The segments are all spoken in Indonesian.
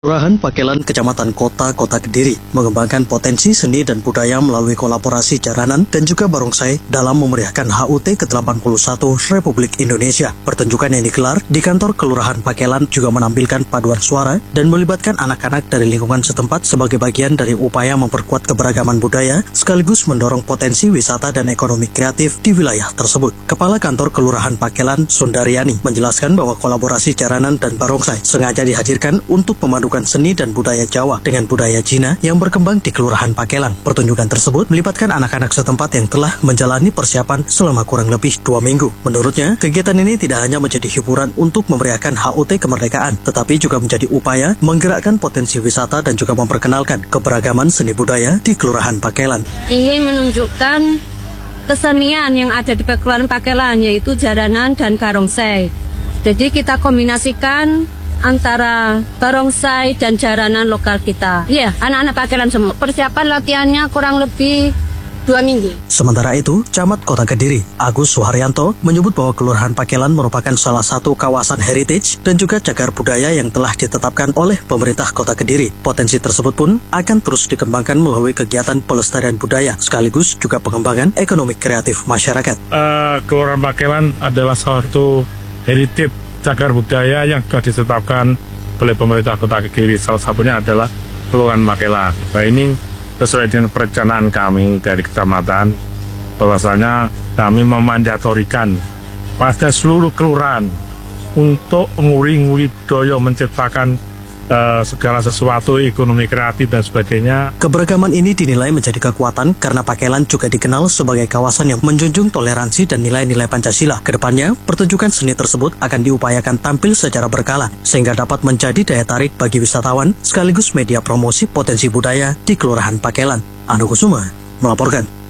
Kelurahan Pakelan, Kecamatan Kota Kediri, mengembangkan potensi seni dan budaya melalui kolaborasi jaranan dan juga barongsai dalam memeriahkan HUT ke-81 Republik Indonesia. Pertunjukan yang digelar di kantor Kelurahan Pakelan juga menampilkan paduan suara dan melibatkan anak-anak dari lingkungan setempat sebagai bagian dari upaya memperkuat keberagaman budaya sekaligus mendorong potensi wisata dan ekonomi kreatif di wilayah tersebut. Kepala Kantor Kelurahan Pakelan, Sundaryani, menjelaskan bahwa kolaborasi jaranan dan barongsai sengaja dihadirkan untuk memadukan seni dan budaya Jawa dengan budaya Cina yang berkembang di Kelurahan Pakelan. Pertunjukan tersebut melibatkan anak-anak setempat yang telah menjalani persiapan selama kurang lebih 2 minggu. Menurutnya, kegiatan ini tidak hanya menjadi hiburan untuk memeriahkan HUT kemerdekaan, tetapi juga menjadi upaya menggerakkan potensi wisata dan juga memperkenalkan keberagaman seni budaya di Kelurahan Pakelan. Ingin menunjukkan kesenian yang ada di Kelurahan Pakelan, yaitu jaranan dan barongsai. Jadi kita kombinasikan antara barongsai dan jaranan lokal kita. Iya, anak-anak Pakelan semua. Persiapan latihannya kurang lebih 2 minggu. Sementara itu, Camat Kota Kediri, Agus Suharyanto, menyebut bahwa Kelurahan Pakelan merupakan salah satu kawasan heritage dan juga cagar budaya yang telah ditetapkan oleh pemerintah Kota Kediri. Potensi tersebut pun akan terus dikembangkan melalui kegiatan pelestarian budaya, sekaligus juga pengembangan ekonomi kreatif masyarakat. Kelurahan Pakelan adalah salah satu heritage cagar budaya yang sudah ditetapkan oleh pemerintah Kota Kediri. Salah satunya adalah Kelurahan Pakelan. Nah, ini sesuai dengan perencanaan kami dari kecamatan, bahwasanya kami memandatorikan pada seluruh kelurahan untuk nguri-nguri budaya, menciptakan segala sesuatu, ekonomi kreatif dan sebagainya. Keberagaman ini dinilai menjadi kekuatan karena Pakelan juga dikenal sebagai kawasan yang menjunjung toleransi dan nilai-nilai Pancasila. Kedepannya, pertunjukan seni tersebut akan diupayakan tampil secara berkala sehingga dapat menjadi daya tarik bagi wisatawan sekaligus media promosi potensi budaya di Kelurahan Pakelan. Anu Kusuma melaporkan.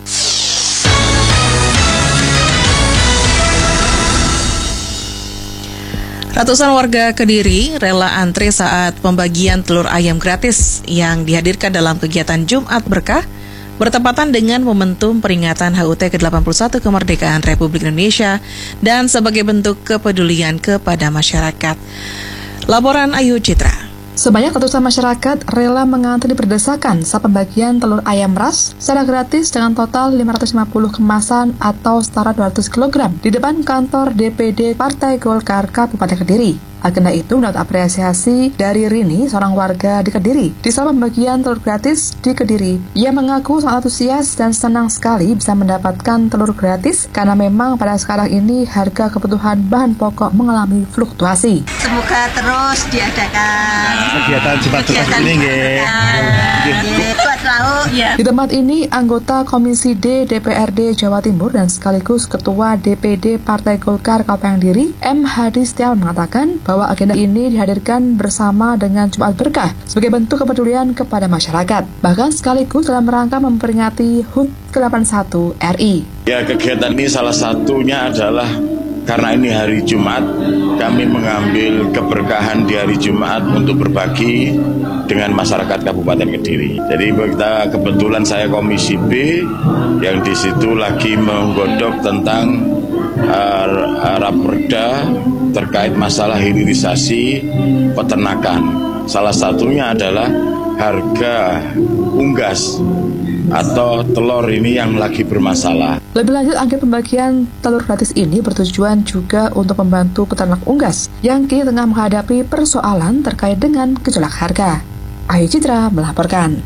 Ratusan warga Kediri rela antre saat pembagian telur ayam gratis yang dihadirkan dalam kegiatan Jumat Berkah bertepatan dengan momentum peringatan HUT ke-81 kemerdekaan Republik Indonesia dan sebagai bentuk kepedulian kepada masyarakat. Laporan Ayu Citra. Sebanyak ratusan masyarakat rela mengantri berdesakan saat pembagian telur ayam ras secara gratis dengan total 550 kemasan atau setara 200 kg di depan kantor DPD Partai Golkar Kabupaten Kediri. Agenda itu mendapat apresiasi dari Rini, seorang warga di Kediri. Di saat pembagian telur gratis di Kediri, ia mengaku sangat antusias dan senang sekali bisa mendapatkan telur gratis karena memang pada sekarang ini harga kebutuhan bahan pokok mengalami fluktuasi. Semoga terus diadakan kegiatan ini Di tempat ini, anggota Komisi D DPRD Jawa Timur dan sekaligus Ketua DPD Partai Golkar Kabupaten Kediri, M. Hadi Setiawan mengatakan bahwa agenda ini dihadirkan bersama dengan Jumat Berkah sebagai bentuk kepedulian kepada masyarakat, bahkan sekaligus dalam rangka memperingati HUT ke-81 RI. Ya, kegiatan ini salah satunya adalah karena ini hari Jumat, kami mengambil keberkahan di hari Jumat untuk berbagi dengan masyarakat Kabupaten Kediri. Jadi kita kebetulan saya Komisi B yang di situ lagi menggodok tentang raperda terkait masalah hilirisasi peternakan. Salah satunya adalah harga unggas atau telur ini yang lagi bermasalah. Lebih lanjut, agenda pembagian telur gratis ini bertujuan juga untuk membantu peternak unggas yang kini tengah menghadapi persoalan terkait dengan gejolak harga. Ayu Citra melaporkan.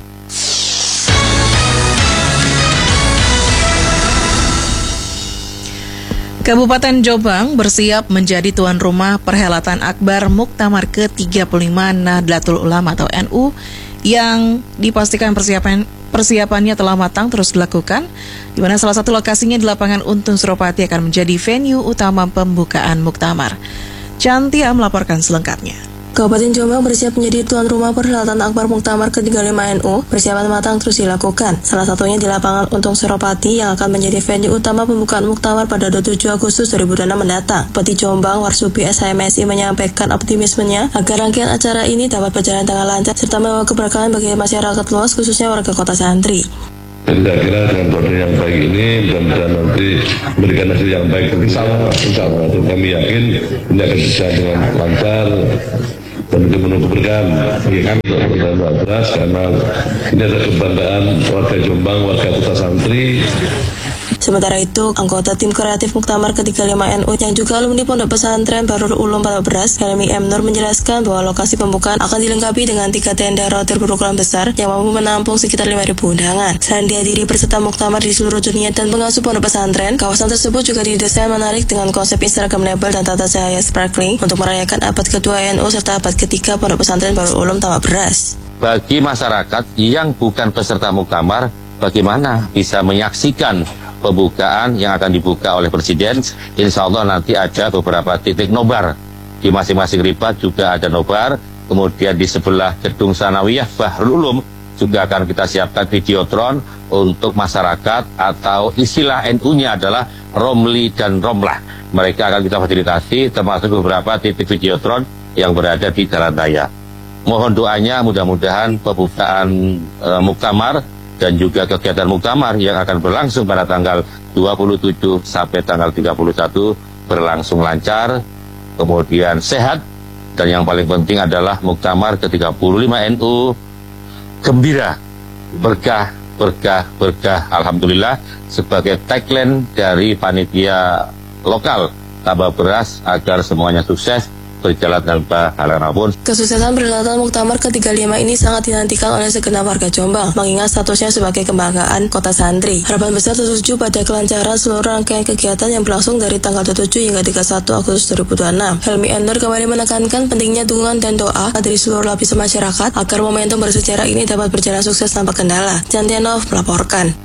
Kabupaten Jombang bersiap menjadi tuan rumah perhelatan Akbar Muktamar ke-35 Nahdlatul Ulama atau NU yang dipastikan persiapannya telah matang terus dilakukan, di mana salah satu lokasinya di lapangan Untung Suropati akan menjadi venue utama pembukaan Muktamar. Cantia melaporkan selengkapnya. Kabupaten Jombang bersiap menjadi tuan rumah perhelatan Akbar Muktamar ke-35 NU. Persiapan matang terus dilakukan. Salah satunya di lapangan Untung Suropati yang akan menjadi venue utama pembukaan Muktamar pada 27 Agustus 2006 mendatang. Bupati Jombang Warsubi SHMSI menyampaikan optimismenya agar rangkaian acara ini dapat berjalan dengan lancar serta membawa keberkahan bagi masyarakat luas khususnya warga kota santri. Dan saya kira dengan proses yang baik ini mudah-mudahan nanti memberikan hasil yang baik. Insya Allah kami yakin ini akan bisa dengan lancar dan itu menunggu keberkahan bagi kami untuk Pak Beras, karena ini adalah kebanggaan warga Jombang, warga Kota Santri. Sementara itu, anggota tim kreatif Muktamar ke-35 NU yang juga alumni Pondok Pesantren Darul Ulum Pondok Beras, Helmi M. Nur menjelaskan bahwa lokasi pembukaan akan dilengkapi dengan 3 tenda router berukuran besar yang mampu menampung sekitar 5.000 undangan. Selain dihadiri peserta Muktamar di seluruh dunia dan pengasuh Pondok Pesantren, kawasan tersebut juga didesain menarik dengan konsep Instagramable dan tata cahaya sparkling untuk merayakan abad kedua NU serta abad ketiga Pondok Pesantren Darul Ulum Pondok Beras. Bagi masyarakat yang bukan peserta Muktamar, bagaimana bisa menyaksikan pembukaan yang akan dibuka oleh Presiden? Insya Allah nanti ada beberapa titik nobar. Di masing-masing ribat juga ada nobar. Kemudian di sebelah Gedung Sanawiyah Bahrul Ulum juga akan kita siapkan videotron untuk masyarakat, atau istilah NU-nya adalah Romli dan Romlah. Mereka akan kita fasilitasi, termasuk beberapa titik videotron yang berada di jalan raya. Mohon doanya mudah-mudahan pembukaan Muktamar dan juga kegiatan Muktamar yang akan berlangsung pada tanggal 27 sampai tanggal 31 berlangsung lancar, kemudian sehat, dan yang paling penting adalah Muktamar ke-35 NU gembira, berkah, berkah, berkah. Alhamdulillah, sebagai tagline dari panitia lokal Tabah Beras agar semuanya sukses, berjalan tanpa halangan apapun. Kesuksesan perhelatan Muktamar ke-35 ini sangat dinantikan oleh segenap warga Jombang, mengingat statusnya sebagai kebanggaan Kota Santri. Harapan besar tertuju pada kelancaran seluruh rangkaian kegiatan yang berlangsung dari tanggal 27 hingga 31 Agustus 2026. Helmi M. Nur kembali menekankan pentingnya dukungan dan doa dari seluruh lapisan masyarakat agar momentum bersejarah ini dapat berjalan sukses tanpa kendala. Jantianov melaporkan.